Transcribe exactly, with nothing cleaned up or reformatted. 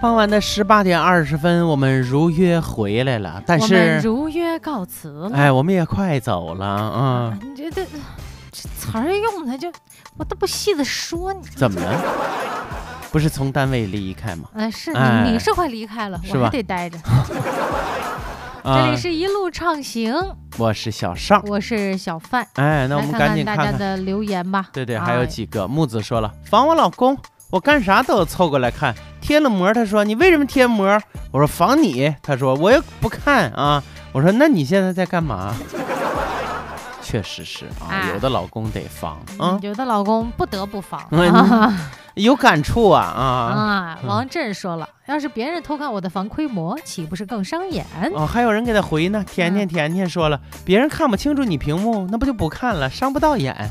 傍晚的十八点二十分，我们如约回来了，但是我们如约告辞了。 哎，我们也快走了啊！ 啊你这这这词儿用的就我都不细的说你。 怎么了？不是从单位离开吗？ 呃，是哎你你是快离开了， 是吧我还得待着。这啊里，是一路畅行， 我是小尚。 我是小范。 哎，那我们来赶紧看看。 看大家的留言吧。 对对， 哎还有几个。木子说了，防我老公，我干啥都凑过来看。贴了膜，他说你为什么贴膜？我说防你。他说我又不看啊。我说那你现在在干嘛？确实是啊， 哎有的老公得防嗯啊， 有的老公不得不防。 嗯有感触啊啊。 啊，王震说了，要是别人偷看我的防窥膜，岂不是更伤眼？ 哦，还有人给他回呢。甜甜甜甜说了，别人看不清楚你屏幕，那不就不看了，伤不到眼。